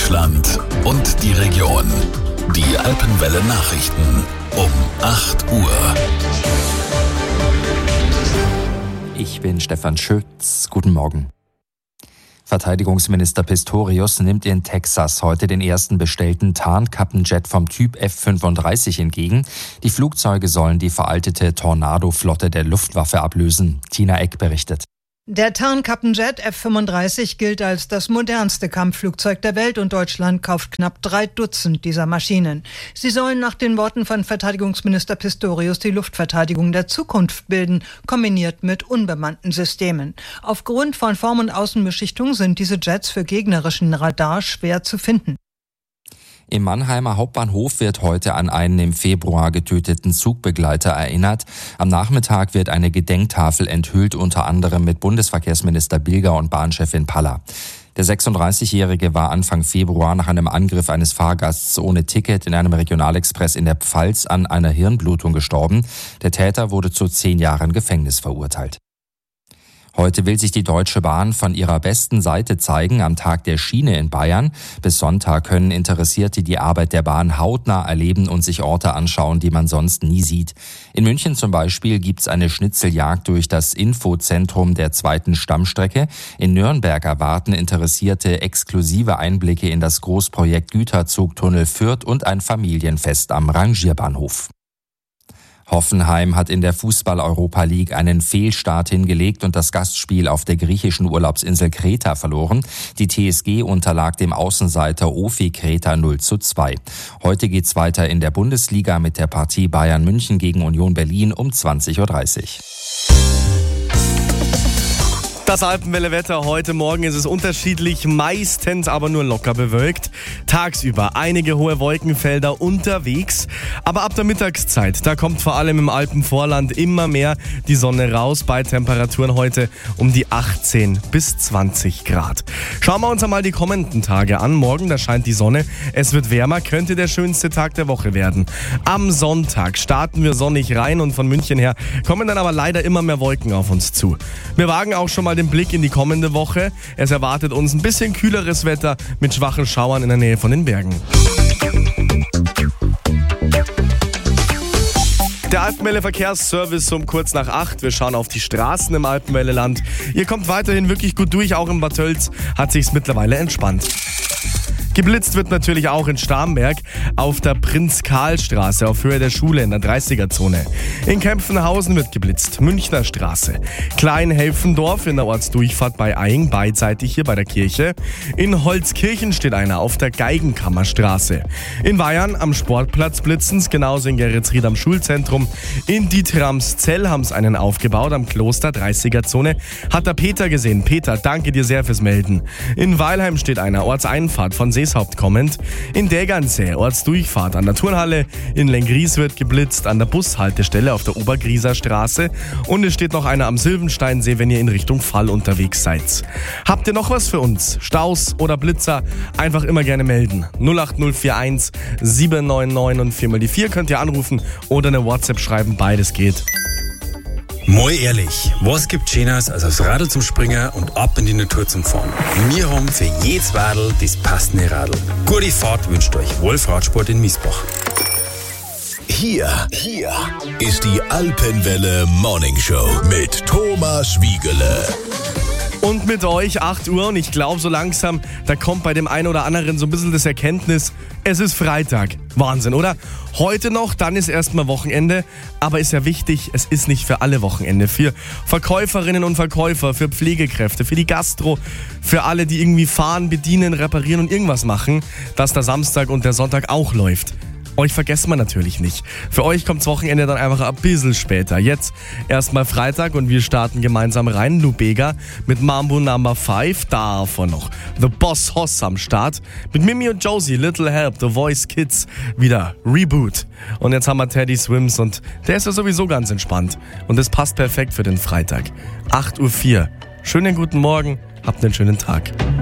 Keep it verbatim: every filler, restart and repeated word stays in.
Deutschland und die Region. Die Alpenwelle Nachrichten um acht Uhr. Ich bin Stefan Schütz. Guten Morgen. Verteidigungsminister Pistorius nimmt in Texas heute den ersten bestellten Tarnkappenjet vom Typ F fünfunddreißig entgegen. Die Flugzeuge sollen die veraltete Tornado-Flotte der Luftwaffe ablösen. Tina Eck berichtet. Der Tarnkappenjet F fünfunddreißig gilt als das modernste Kampfflugzeug der Welt und Deutschland kauft knapp drei Dutzend dieser Maschinen. Sie sollen nach den Worten von Verteidigungsminister Pistorius die Luftverteidigung der Zukunft bilden, kombiniert mit unbemannten Systemen. Aufgrund von Form- und Außenbeschichtung sind diese Jets für gegnerischen Radar schwer zu finden. Im Mannheimer Hauptbahnhof wird heute an einen im Februar getöteten Zugbegleiter erinnert. Am Nachmittag wird eine Gedenktafel enthüllt, unter anderem mit Bundesverkehrsminister Bilger und Bahnchefin Paller. Der sechsunddreißigjährige war Anfang Februar nach einem Angriff eines Fahrgasts ohne Ticket in einem Regionalexpress in der Pfalz an einer Hirnblutung gestorben. Der Täter wurde zu zehn Jahren Gefängnis verurteilt. Heute will sich die Deutsche Bahn von ihrer besten Seite zeigen am Tag der Schiene in Bayern. Bis Sonntag können Interessierte die Arbeit der Bahn hautnah erleben und sich Orte anschauen, die man sonst nie sieht. In München zum Beispiel gibt's eine Schnitzeljagd durch das Infozentrum der zweiten Stammstrecke. In Nürnberg erwarten Interessierte exklusive Einblicke in das Großprojekt Güterzugtunnel Fürth und ein Familienfest am Rangierbahnhof. Hoffenheim hat in der Fußball-Europa League einen Fehlstart hingelegt und das Gastspiel auf der griechischen Urlaubsinsel Kreta verloren. Die T S G unterlag dem Außenseiter O F I Kreta null zu zwei. Heute geht's weiter in der Bundesliga mit der Partie Bayern München gegen Union Berlin um zwanzig Uhr dreißig. Das Alpenwelle-Wetter heute Morgen ist es unterschiedlich, meistens aber nur locker bewölkt. Tagsüber einige hohe Wolkenfelder unterwegs, aber ab der Mittagszeit, da kommt vor allem im Alpenvorland immer mehr die Sonne raus bei Temperaturen heute um die achtzehn bis zwanzig Grad. Schauen wir uns einmal die kommenden Tage an. Morgen, da scheint die Sonne, es wird wärmer, könnte der schönste Tag der Woche werden. Am Sonntag starten wir sonnig rein und von München her kommen dann aber leider immer mehr Wolken auf uns zu. Wir wagen auch schon mal den Blick in die kommende Woche. Es erwartet uns ein bisschen kühleres Wetter mit schwachen Schauern in der Nähe von den Bergen. Der Alpenwelle Verkehrsservice um kurz nach acht. Wir schauen auf die Straßen im Alpenwelle-Land. Ihr kommt weiterhin wirklich gut durch, auch in Bad Tölz hat sich's mittlerweile entspannt. Geblitzt wird natürlich auch in Starnberg auf der Prinz-Karl-Straße auf Höhe der Schule in der dreißiger-Zone. In Kempfenhausen wird geblitzt, Münchner Straße. Kleinhelfendorf in der Ortsdurchfahrt bei Eying, beidseitig hier bei der Kirche. In Holzkirchen steht einer auf der Geigenkammerstraße. In Weyern am Sportplatz blitzen's, genauso in Geretsried am Schulzentrum. In Dietramszell haben's einen aufgebaut am Kloster, dreißiger-Zone. Hat der Peter gesehen. Peter, danke dir sehr fürs Melden. In Weilheim steht einer, Ortseinfahrt von Seeshaupt kommend. In Dägernsee, Ortsdurchfahrt an der Turnhalle. In Lenggries wird geblitzt, an der Bushaltestelle auf der Obergrieser Straße. Und es steht noch einer am Silvensteinsee, wenn ihr in Richtung Fall unterwegs seid. Habt ihr noch was für uns? Staus oder Blitzer? Einfach immer gerne melden. null acht null vier eins sieben neun neun und vier mal die vier könnt ihr anrufen oder eine WhatsApp schreiben, beides geht. Mal ehrlich, was gibt Schöneres als aufs Radl zum Springen und ab in die Natur zum Fahren? Wir haben für jedes Radl das passende Radl. Gute Fahrt wünscht euch Wolf Radsport in Miesbach. Hier, hier ist die Alpenwelle Morning Show mit Thomas Wiegele. Und mit euch acht Uhr und ich glaube so langsam, da kommt bei dem einen oder anderen so ein bisschen das Erkenntnis, es ist Freitag. Wahnsinn, oder? Heute noch, dann ist erstmal Wochenende, aber ist ja wichtig, es ist nicht für alle Wochenende. Für Verkäuferinnen und Verkäufer, für Pflegekräfte, für die Gastro, für alle, die irgendwie fahren, bedienen, reparieren und irgendwas machen, dass der Samstag und der Sonntag auch läuft. Euch vergessen wir natürlich nicht. Für euch kommt's Wochenende dann einfach ein bisschen später. Jetzt erstmal Freitag und wir starten gemeinsam rein. Lubega mit Mambo Number fünf. Davon noch The Boss Hoss am Start. Mit Mimi und Josie, Little Help, The Voice Kids. Wieder Reboot. Und jetzt haben wir Teddy Swims und der ist ja sowieso ganz entspannt. Und das passt perfekt für den Freitag. acht Uhr vier. Schönen guten Morgen. Habt einen schönen Tag.